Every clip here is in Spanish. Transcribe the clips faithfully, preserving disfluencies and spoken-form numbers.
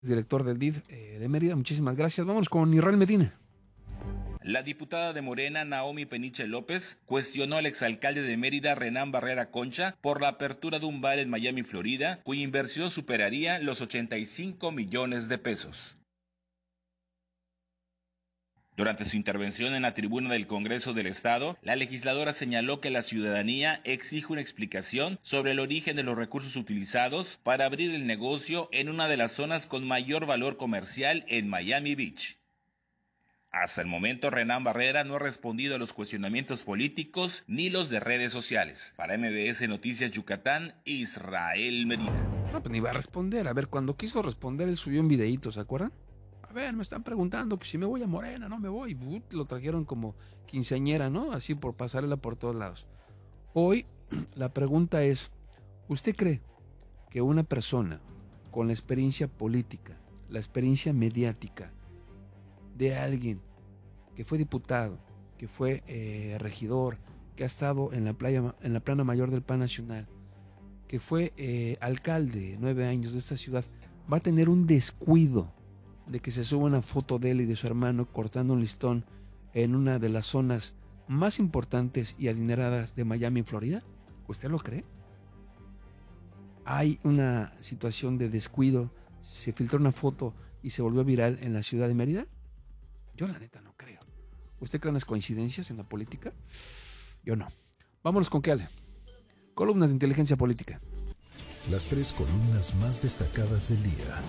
director del D I F eh, de Mérida. Muchísimas gracias. Vámonos con Israel Medina. La diputada de Morena, Naomi Peniche López, cuestionó al exalcalde de Mérida, Renán Barrera Concha, por la apertura de un bar en Miami, Florida, cuya inversión superaría los ochenta y cinco millones de pesos. Durante su intervención en la tribuna del Congreso del Estado, la legisladora señaló que la ciudadanía exige una explicación sobre el origen de los recursos utilizados para abrir el negocio en una de las zonas con mayor valor comercial en Miami Beach. Hasta el momento, Renán Barrera no ha respondido a los cuestionamientos políticos ni los de redes sociales. Para M B S Noticias Yucatán, Israel Medina. No, pues ni va a responder. A ver, cuando quiso responder, él subió un videíto, ¿se acuerdan? A ver, me están preguntando que si me voy a Morena, no me voy. But, lo trajeron como quinceañera, ¿no? Así por pasarla por todos lados. Hoy, la pregunta es, ¿usted cree que una persona con la experiencia política, la experiencia mediática, de alguien que fue diputado, que fue eh, regidor, que ha estado en la playa, en la plana mayor del P A N Nacional, que fue eh, alcalde nueve años de esta ciudad, va a tener un descuido de que se suba una foto de él y de su hermano cortando un listón en una de las zonas más importantes y adineradas de Miami, Florida? ¿Usted lo cree? Hay una situación de descuido, se filtró una foto y se volvió viral en la ciudad de Mérida. Yo la neta no creo. ¿Usted cree en las coincidencias en la política? Yo no. Vámonos con qué, Ale. Columnas de inteligencia política. Las tres columnas más destacadas del día.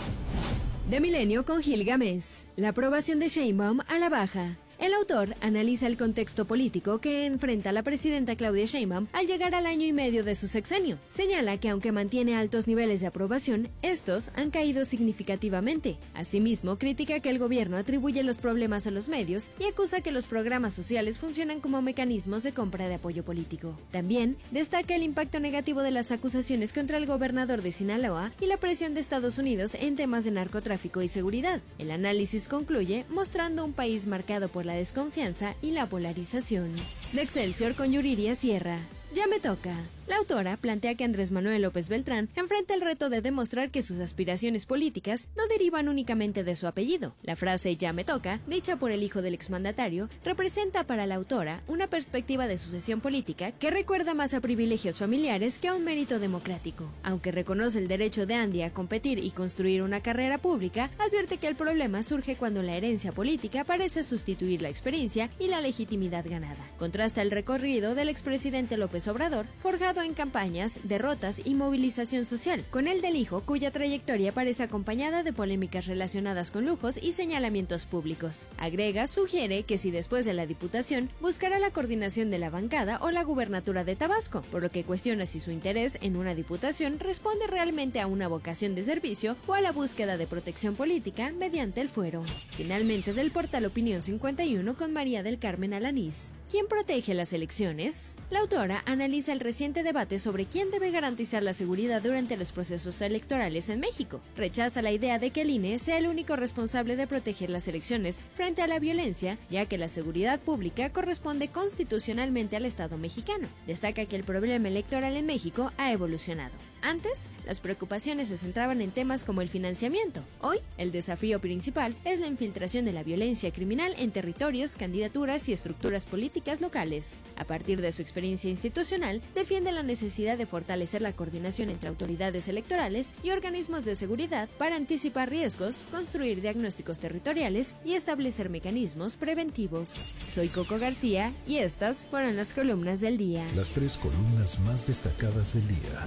De Milenio con Gil Gámez. La aprobación de Sheinbaum a la baja. El autor analiza el contexto político que enfrenta la presidenta Claudia Sheinbaum al llegar al año y medio de su sexenio. Señala que aunque mantiene altos niveles de aprobación, estos han caído significativamente. Asimismo, critica que el gobierno atribuye los problemas a los medios y acusa que los programas sociales funcionan como mecanismos de compra de apoyo político. También destaca el impacto negativo de las acusaciones contra el gobernador de Sinaloa y la presión de Estados Unidos en temas de narcotráfico y seguridad. El análisis concluye mostrando un país marcado por la la desconfianza y la polarización. De Excelsior con Yuriria Sierra. Ya me toca. La autora plantea que Andrés Manuel López Beltrán enfrenta el reto de demostrar que sus aspiraciones políticas no derivan únicamente de su apellido. La frase "ya me toca", dicha por el hijo del exmandatario, representa para la autora una perspectiva de sucesión política que recuerda más a privilegios familiares que a un mérito democrático. Aunque reconoce el derecho de Andy a competir y construir una carrera pública, advierte que el problema surge cuando la herencia política parece sustituir la experiencia y la legitimidad ganada. Contrasta el recorrido del expresidente López Obrador, forjado en campañas, derrotas y movilización social, con el del hijo, cuya trayectoria parece acompañada de polémicas relacionadas con lujos y señalamientos públicos. Agrega, sugiere que si después de la diputación buscará la coordinación de la bancada o la gubernatura de Tabasco, por lo que cuestiona si su interés en una diputación responde realmente a una vocación de servicio o a la búsqueda de protección política mediante el fuero. Finalmente, del portal Opinión cincuenta y uno con María del Carmen Alanís. ¿Quién protege las elecciones? La autora analiza el reciente debate sobre quién debe garantizar la seguridad durante los procesos electorales en México. Rechaza la idea de que el I N E sea el único responsable de proteger las elecciones frente a la violencia, ya que la seguridad pública corresponde constitucionalmente al Estado mexicano. Destaca que el problema electoral en México ha evolucionado. Antes, las preocupaciones se centraban en temas como el financiamiento. Hoy, el desafío principal es la infiltración de la violencia criminal en territorios, candidaturas y estructuras políticas locales. A partir de su experiencia institucional, defiende la necesidad de fortalecer la coordinación entre autoridades electorales y organismos de seguridad para anticipar riesgos, construir diagnósticos territoriales y establecer mecanismos preventivos. Soy Coco García y estas fueron las columnas del día. Las tres columnas más destacadas del día.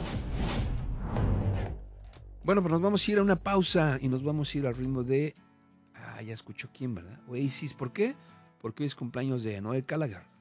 Bueno, pues nos vamos a ir a una pausa y nos vamos a ir al ritmo de... Ah, ya escuchó quién, ¿verdad? Oasis. ¿Por qué? Porque hoy es cumpleaños de Noel Gallagher.